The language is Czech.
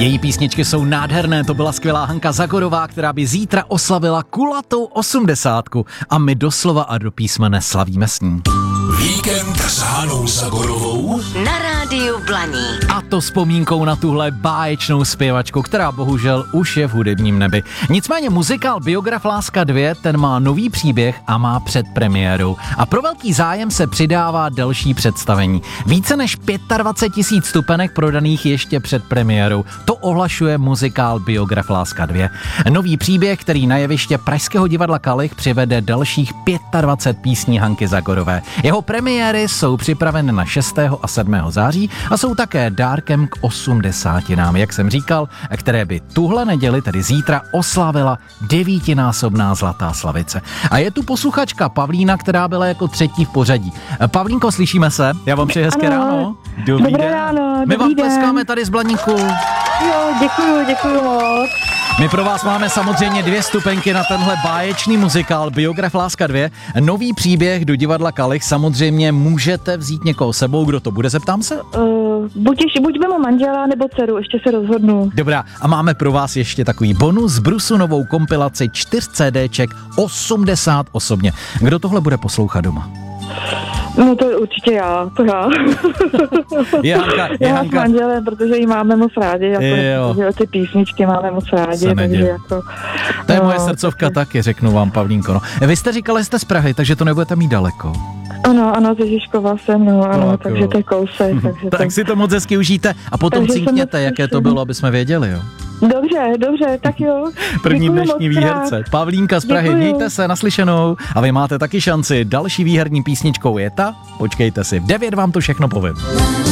Její písničky jsou nádherné, to byla skvělá Hanka Zagorová, která by zítra oslavila kulatou 80. A my doslova a do písmene slavíme s ní. Víkend s Hanou Zagorovou na rádiu Blaník. A to vzpomínkou na tuhle báječnou zpěvačku, která bohužel už je v hudebním nebi. Nicméně muzikál Biograf Láska 2, ten má nový příběh a má předpremiéru. A pro velký zájem se přidává další představení. Více než 25 000 vstupenek prodaných ještě před premiérou. To ohlašuje muzikál Biograf Láska 2. Nový příběh, který na jeviště Pražského divadla Kalich přivede dalších 25 písní Hanky Zagorové. Jeho premiéry jsou připraveny na 6. a 7. září a jsou také dárkem k 80. jak jsem říkal, které by tuhle neděli, tedy zítra, oslavila 9násobná zlatá slavice. A je tu posluchačka Pavlína, která byla jako třetí v pořadí. Pavlínko, slyšíme se? Já vám přeji hezké ráno. Dobré ráno, My vám tleskáme tady z Blaníku. Jo, děkuju moc. My pro vás máme samozřejmě 2 vstupenky na tenhle báječný muzikál Biograf Láska 2. Nový příběh do divadla Kalich. Samozřejmě můžete vzít někoho sebou. Kdo to bude, zeptám se? Buď mimo manžela nebo dceru, ještě se rozhodnu. Dobrá, a máme pro vás ještě takový bonus, Brusu novou kompilaci 4 CDček 80 osobně. Kdo tohle bude poslouchat doma? No to je určitě já. Je Hanka. S manželem, protože ji máme moc rádi, protože ty písničky máme moc rádi, takže jako... To je moje srdcovka taky, řeknu vám, Pavlínko. No. Vy jste říkala, že jste z Prahy, takže to nebudete mít daleko. Ano, ze Žižkova jsem, takže to je kousek. Tak si to moc hezky užijte a potom cinkněte, jaké to bylo, aby jsme věděli, jo? Dobře, tak jo. První dnešní výherce. Pavlínka z Prahy, mějte se, naslyšenou. A vy máte taky šanci. Další výherní písničkou je ta, počkejte si, v 9 vám to všechno povím.